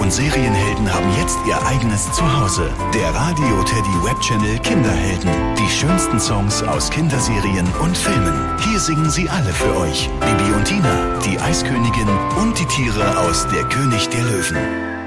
und Serienhelden haben jetzt ihr eigenes Zuhause. Der Radio Teddy Webchannel Kinderhelden. Die schönsten Songs aus Kinderserien und Filmen. Hier singen sie alle für euch. Bibi und Tina, die Eiskönigin und die Tiere aus Der König der Löwen.